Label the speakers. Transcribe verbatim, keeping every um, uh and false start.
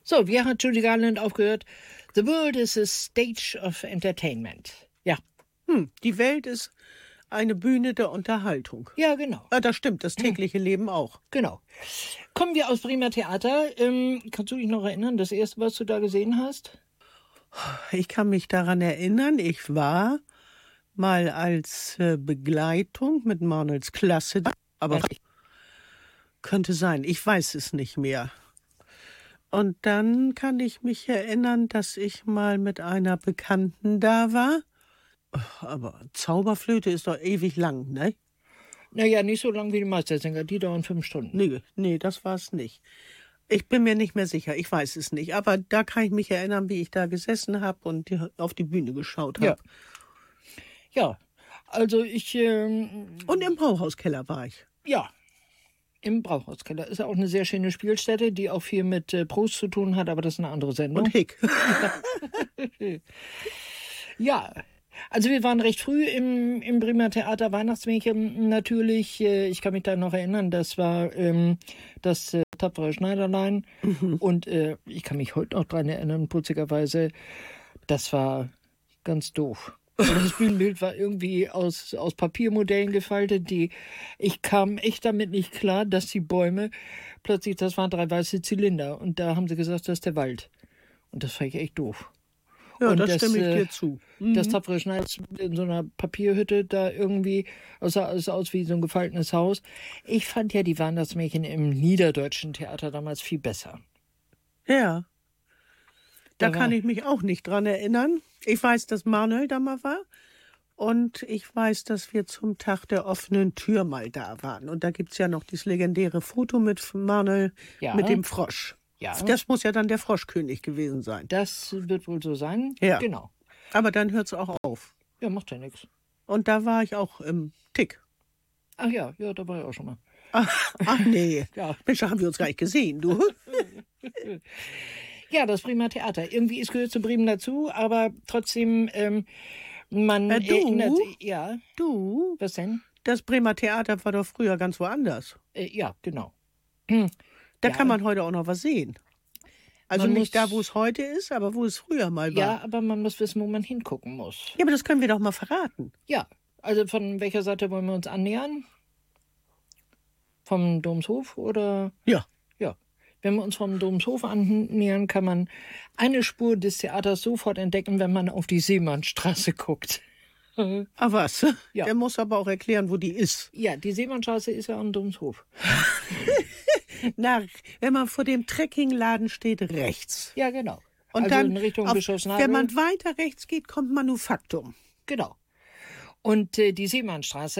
Speaker 1: So, wie hat Judy Garland aufgehört? The world is a stage of entertainment. Ja.
Speaker 2: Hm, die Welt ist eine Bühne der Unterhaltung.
Speaker 1: Ja, genau.
Speaker 2: Ah, das stimmt, das tägliche hm. Leben auch.
Speaker 1: Genau. Kommen wir aus Bremer Theater. Ähm, kannst du dich noch erinnern, das erste, was du da gesehen hast?
Speaker 2: Ich kann mich daran erinnern, ich war mal als äh, Begleitung mit Manuels Klasse, aber ja. könnte sein, ich weiß es nicht mehr. Und dann kann ich mich erinnern, dass ich mal mit einer Bekannten da war. Aber Zauberflöte ist doch ewig lang, ne?
Speaker 1: Naja, nicht so lang wie die Meistersänger, die dauern fünf Stunden.
Speaker 2: Nee, nee, das war es nicht. Ich bin mir nicht mehr sicher, ich weiß es nicht. Aber da kann ich mich erinnern, wie ich da gesessen habe und die, auf die Bühne geschaut habe.
Speaker 1: Ja. ja, also ich... Ähm,
Speaker 2: und im Brauhauskeller war ich.
Speaker 1: Ja, im Brauhauskeller. Ist ja auch eine sehr schöne Spielstätte, die auch viel mit äh, Proust zu tun hat, aber das ist eine andere Sendung.
Speaker 2: Und Hick.
Speaker 1: Ja, also wir waren recht früh im, im Bremer Theater, Weihnachtsmärchen natürlich. Äh, ich kann mich da noch erinnern, das war ähm, das äh, tapfere Schneiderlein. Mhm. Und äh, ich kann mich heute noch dran erinnern, putzigerweise, das war ganz doof. Das Bühnenbild war irgendwie aus, aus Papiermodellen gefaltet. Die, ich kam echt damit nicht klar, dass die Bäume plötzlich, das waren drei weiße Zylinder. Und da haben sie gesagt, das ist der Wald. Und das fand ich echt doof.
Speaker 2: Ja,
Speaker 1: und
Speaker 2: das,
Speaker 1: das
Speaker 2: stimme ich dir zu.
Speaker 1: Mhm. Das tapfere Schneider in so einer Papierhütte da irgendwie, das sah alles aus wie so ein gefaltenes Haus. Ich fand ja die Weihnachtsmärchen im niederdeutschen Theater damals viel besser.
Speaker 2: Ja. Da, da kann ich mich auch nicht dran erinnern. Ich weiß, dass Manuel da mal war. Und ich weiß, dass wir zum Tag der offenen Tür mal da waren. Und da gibt es ja noch dieses legendäre Foto mit Manuel, ja. mit dem Frosch. Ja. Das muss ja dann der Froschkönig gewesen sein.
Speaker 1: Das wird wohl so sein.
Speaker 2: Ja.
Speaker 1: Genau.
Speaker 2: Aber dann hört es auch auf.
Speaker 1: Ja, macht ja nichts.
Speaker 2: Und da war ich auch im Tick.
Speaker 1: Ach ja, ja, da war ich auch schon mal.
Speaker 2: Ach, ach nee. Ja. Mensch, da haben wir uns gar nicht gesehen, du.
Speaker 1: Ja, das Bremer Theater. Irgendwie, es gehört zu Bremen dazu, aber trotzdem, ähm, man
Speaker 2: äh, du,
Speaker 1: erinnert sich. Ja.
Speaker 2: Du?
Speaker 1: Was denn?
Speaker 2: Das Bremer Theater war doch früher ganz woanders.
Speaker 1: Äh, ja, genau.
Speaker 2: Da
Speaker 1: ja.
Speaker 2: kann man heute auch noch was sehen. Also
Speaker 1: man
Speaker 2: nicht
Speaker 1: muss,
Speaker 2: da, wo es heute ist, aber wo es früher mal war.
Speaker 1: Ja, aber man muss wissen, wo man hingucken muss.
Speaker 2: Ja, aber das können wir doch mal verraten.
Speaker 1: Ja, also von welcher Seite wollen wir uns annähern? Vom Domshof oder?
Speaker 2: Ja.
Speaker 1: Ja. Wenn wir uns vom Domshof annähern, kann man eine Spur des Theaters sofort entdecken, wenn man auf die Seemannstraße guckt.
Speaker 2: Ah, was?
Speaker 1: Ja.
Speaker 2: Der muss aber auch erklären, wo die ist.
Speaker 1: Ja, die Seemannstraße ist ja am Domshof.
Speaker 2: Na, wenn man vor dem Trekkingladen steht, rechts.
Speaker 1: Ja, genau.
Speaker 2: Und
Speaker 1: also
Speaker 2: dann,
Speaker 1: in Richtung
Speaker 2: auf,
Speaker 1: Bischofsnadel.
Speaker 2: wenn man weiter rechts geht, kommt Manufaktum.
Speaker 1: Genau. Und äh, die Seemannstraße